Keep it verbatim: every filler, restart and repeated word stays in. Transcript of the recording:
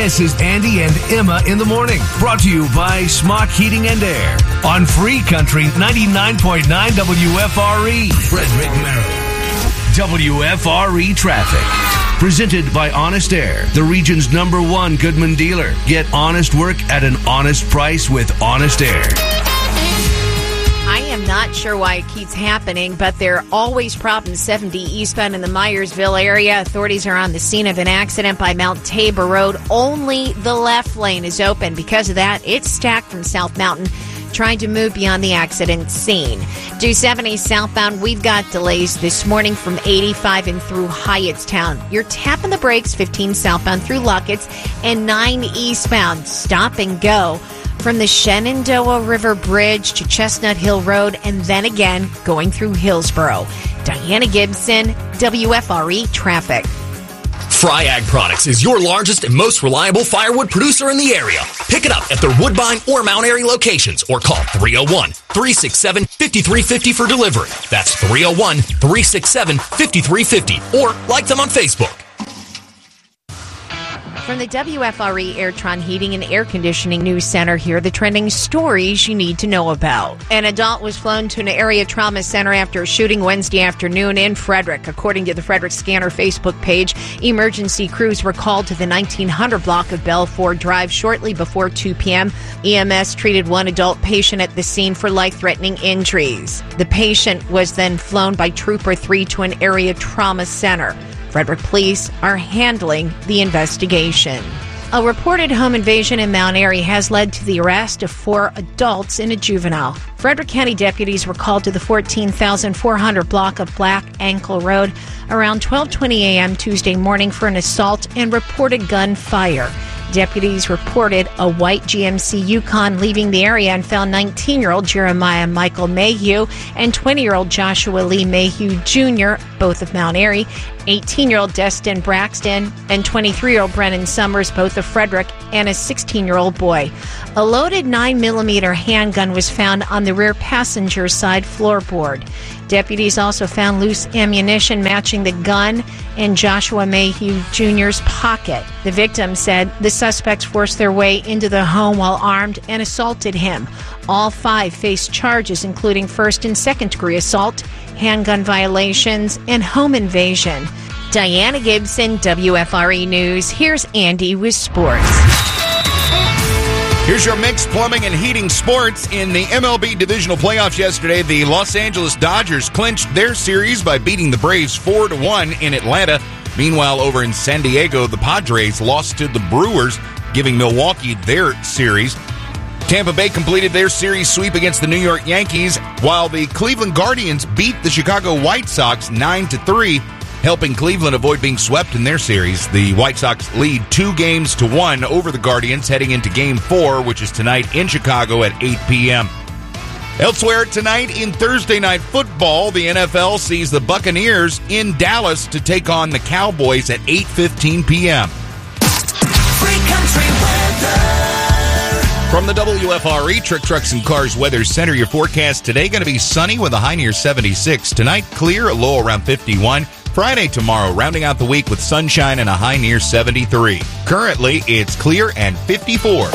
This is Andy and Emma in the morning, brought to you by Smock Heating and Air on Free Country ninety-nine point nine W F R E, Frederick, Maryland. W F R E traffic. Presented by Honest Air, the region's number one Goodman dealer. Get honest work at an honest price with Honest Air. I am not sure why it keeps happening, but there are always problems seventy eastbound in the Myersville area. Authorities are on the scene of an accident by Mount Tabor Road. Only the left lane is open. Because of that, it's stacked from South Mountain, trying to move beyond the accident scene. two seventy southbound, we've got delays this morning from eighty-five and through Hyattstown. You're tapping the brakes, fifteen southbound through Luckett's, and nine eastbound. Stop and go from the Shenandoah River Bridge to Chestnut Hill Road, and then again going through Hillsboro. Diana Gibson, W F R E Traffic. Fry Ag Products is your largest and most reliable firewood producer in the area. Pick it up at their Woodbine or Mount Airy locations or call three oh one, three six seven, five three five oh for delivery. That's three oh one, three six seven, five three five oh or like them on Facebook. From the W F R E Airtron Heating and Air Conditioning News Center, here are the trending stories you need to know about. An adult was flown to an area trauma center after a shooting Wednesday afternoon in Frederick. According to the Frederick Scanner Facebook page, emergency crews were called to the nineteen hundred block of Belford Drive shortly before two p.m. E M S treated one adult patient at the scene for life-threatening injuries. The patient was then flown by Trooper three to an area trauma center. Frederick police are handling the investigation. A reported home invasion in Mount Airy has led to the arrest of four adults and a juvenile. Frederick County deputies were called to the fourteen thousand four hundred block of Black Ankle Road around twelve twenty a.m. Tuesday morning for an assault and reported gunfire. Deputies reported a white G M C Yukon leaving the area and found nineteen-year-old Jeremiah Michael Mayhew and twenty-year-old Joshua Lee Mayhew Junior, both of Mount Airy, eighteen-year-old Destin Braxton, and twenty-three-year-old Brennan Summers, both of Frederick, and a sixteen-year-old boy. A loaded nine millimeter handgun was found on the rear passenger side floorboard. Deputies also found loose ammunition matching the gun in Joshua Mayhew Junior's pocket. The victim said the suspects forced their way into the home while armed and assaulted him. All five faced charges including first and second degree assault, handgun violations, and home invasion. Diana Gibson, W F R E News. Here's Andy with sports. Here's your mixed plumbing and heating sports. In the M L B divisional playoffs yesterday, the Los Angeles Dodgers clinched their series by beating the Braves four to one in Atlanta. Meanwhile, over in San Diego, the Padres lost to the Brewers, giving Milwaukee their series. Tampa Bay completed their series sweep against the New York Yankees, while the Cleveland Guardians beat the Chicago White Sox nine to three. Helping Cleveland avoid being swept in their series. The White Sox lead two games to one over the Guardians heading into Game four, which is tonight in Chicago at eight p.m. Elsewhere tonight in Thursday Night Football, the N F L sees the Buccaneers in Dallas to take on the Cowboys at eight fifteen p.m. Free Country Weather. From the W F R E Truck Trucks and Cars Weather Center, your forecast today going to be sunny with a high near seventy-six. Tonight, clear, a low around fifty-one. Friday tomorrow, rounding out the week with sunshine and a high near seventy-three. Currently, it's clear and fifty-four.